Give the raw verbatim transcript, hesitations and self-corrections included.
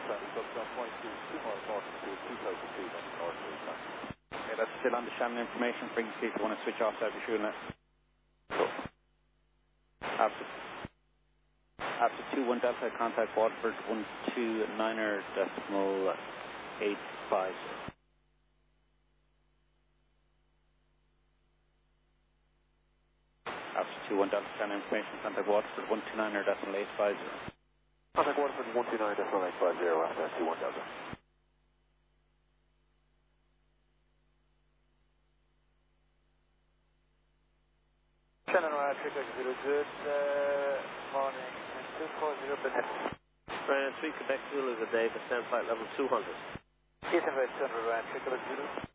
point two, two miles north to two thousand feet on the north east line. Okay, that's still on the Shannon information frequency if you want to switch off that fuel net. Cool. After, after two one Delta, contact Waterford one two niner decimal eight five zero. After two one Delta, Shannon information, contact Waterford one two niner decimal eight five zero. Contact Waterford one two nine decimal eight five zero after two one Delta. Shannon Radar, zero good uh, morning, two four zero Bennett. Ryan three Quebec Zulu, good day, descend flight level two hundred. East and West two hundred, Ryan, zero.